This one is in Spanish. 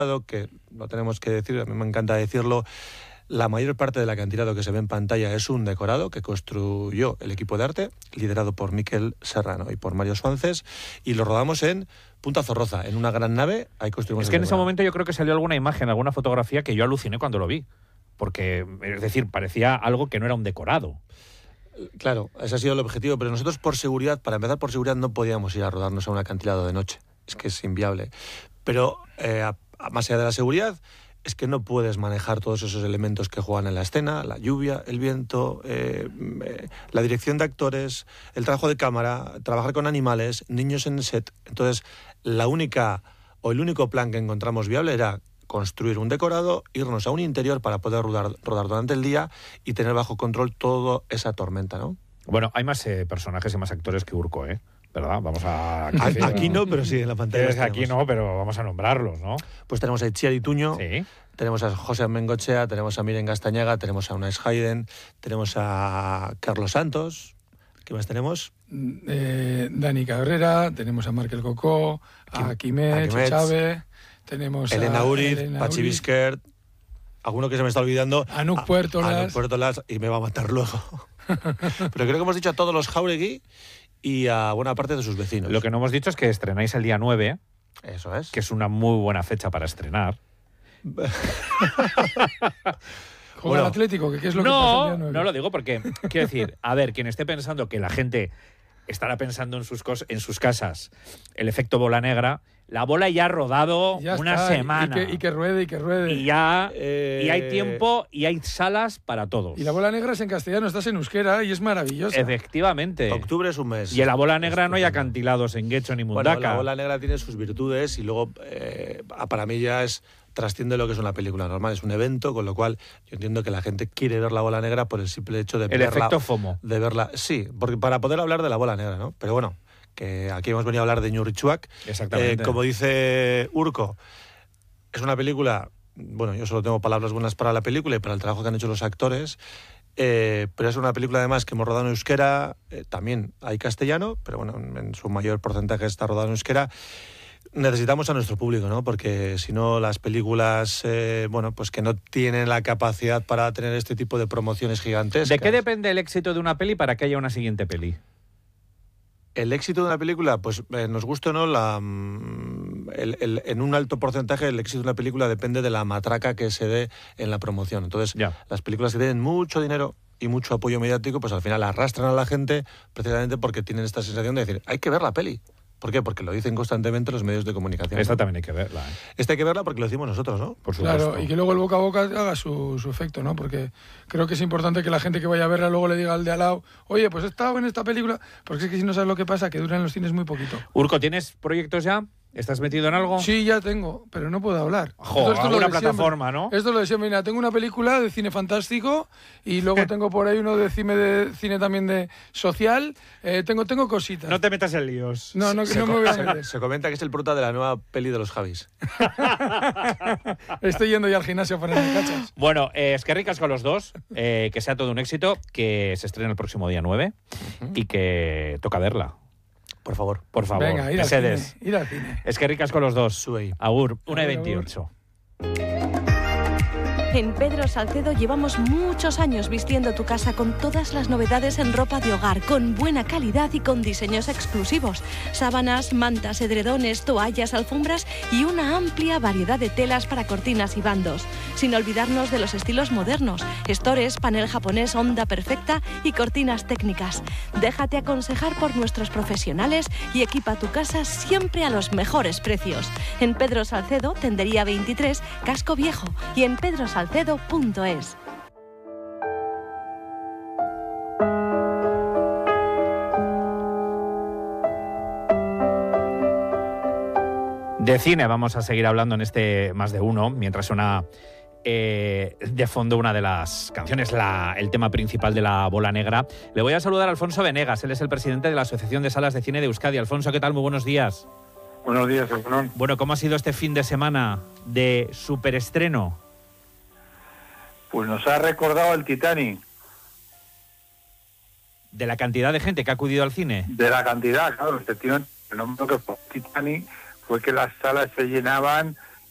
que lo tenemos que decir, a mí me encanta decirlo, la mayor parte del acantilado que se ve en pantalla es un decorado que construyó el equipo de arte, liderado por Miquel Serrano y por Mario Suances, y lo rodamos en Punta Zorroza, en una gran nave. Ahí construimos. Es que en ese momento yo creo que salió alguna imagen, alguna fotografía que yo aluciné cuando lo vi, porque, es decir, parecía algo que no era un decorado. Claro, ese ha sido el objetivo, pero nosotros por seguridad, para empezar por seguridad, no podíamos ir a rodarnos a un acantilado de noche. Es que es inviable. Pero más allá de la seguridad, es que no puedes manejar todos esos elementos que juegan en la escena, la lluvia, el viento, la dirección de actores, el trabajo de cámara, trabajar con animales, niños en el set. Entonces, el único plan que encontramos viable era construir un decorado, irnos a un interior para poder rodar durante el día y tener bajo control toda esa tormenta, ¿no? Bueno, hay más personajes y más actores que Urco, ¿verdad? Vamos a... Aquí no, pero sí, en la pantalla. Aquí no, pero vamos a nombrarlos, ¿no? Pues tenemos a Itziar Ituño, sí. Tenemos a José Mengochea, tenemos a Miren Gastañaga, tenemos a Unai Hayden, tenemos a Carlos Santos. ¿Qué más tenemos? Dani Cabrera, tenemos a Markel Cocó, a Quimet, Chávez, tenemos Elena a Uriz, Pachi Biskert, alguno que se me está olvidando. Anuk Puertolas, y me va a matar luego. Pero creo que hemos dicho a todos los Jauregui y a buena parte de sus vecinos. Lo que no hemos dicho es que estrenáis el día 9. Eso es. Que es una muy buena fecha para estrenar. Juega el Atlético, ¿qué es lo que pasa el día 9? No lo digo porque, quiero decir, a ver, quien esté pensando que la gente estará pensando en sus casas el efecto bola negra, la bola ya ha rodado una semana. Y que ruede. Y ya y hay tiempo y hay salas para todos. Y la bola negra es en castellano, estás en euskera y es maravillosa. Efectivamente. Octubre es un mes. Y en la bola negra no hay acantilados en Guecho ni Mundaka. Bueno, la bola negra tiene sus virtudes y luego para mí ya trasciende lo que es una película normal, es un evento, con lo cual yo entiendo que la gente quiere ver la bola negra por el simple hecho de verla. El efecto FOMO. De verla, sí, porque para poder hablar de la bola negra, ¿no? Pero bueno, que aquí hemos venido a hablar de Ñurritxuak. Exactamente. Como dice Urco, es una película, bueno, yo solo tengo palabras buenas para la película y para el trabajo que han hecho los actores, pero es una película además que hemos rodado en euskera, también hay castellano, pero bueno, en su mayor porcentaje está rodado en euskera. Necesitamos a nuestro público, ¿no? Porque si no, las películas, pues que no tienen la capacidad para tener este tipo de promociones gigantescas. ¿De qué depende el éxito de una peli para que haya una siguiente peli? El éxito de una película, pues nos gusta o no, en un alto porcentaje el éxito de una película depende de la matraca que se dé en la promoción. Entonces, las películas que tienen mucho dinero y mucho apoyo mediático, pues al final arrastran a la gente precisamente porque tienen esta sensación de decir, hay que ver la peli. ¿Por qué? Porque lo dicen constantemente los medios de comunicación. Esta también hay que verla. Esta hay que verla porque lo decimos nosotros, ¿no? Por supuesto. Claro, y que luego el boca a boca haga su efecto, ¿no? Porque creo que es importante que la gente que vaya a verla luego le diga al de al lado, oye, pues he estado en esta película, porque es que si no sabes lo que pasa, que duran los cines muy poquito. Urco, ¿tienes proyectos ya? ¿Estás metido en algo? Sí, ya tengo, pero no puedo hablar. Alguna plataforma, ¿no? Esto es lo de siempre. Mira, tengo una película de cine fantástico y luego tengo por ahí uno de cine también de social. Tengo cositas. No te metas en líos. No me voy a meter. Se comenta que es el prota de la nueva peli de los Javis. Estoy yendo ya al gimnasio a ponerme cachas. Bueno, es que ricas con los dos, que sea todo un éxito, que se estrene el próximo día 9 y que toca verla. Por favor. Venga, ir al cine. Es que ricas con los dos. Suey. Agur, 1:28. En Pedro Salcedo llevamos muchos años vistiendo tu casa con todas las novedades en ropa de hogar, con buena calidad y con diseños exclusivos. Sábanas, mantas, edredones, toallas, alfombras y una amplia variedad de telas para cortinas y bandos. Sin olvidarnos de los estilos modernos, estores, panel japonés, onda perfecta y cortinas técnicas. Déjate aconsejar por nuestros profesionales y equipa tu casa siempre a los mejores precios. En Pedro Salcedo, Tendería 23, Casco Viejo, y en pedrosalcedo.es. De cine vamos a seguir hablando en este Más de Uno, mientras suena de fondo una de las canciones, el tema principal de La Bola Negra. Le voy a saludar a Alfonso Venegas, él es el presidente de la Asociación de Salas de Cine de Euskadi. Alfonso, ¿qué tal? Muy buenos días. Buenos días, Hernán. Bueno, ¿cómo ha sido este fin de semana de superestreno? Pues nos ha recordado el Titanic. ¿De la cantidad de gente que ha acudido al cine? De la cantidad, claro. Efectivamente, el fenómeno que fue Titanic fue que las salas se llenaban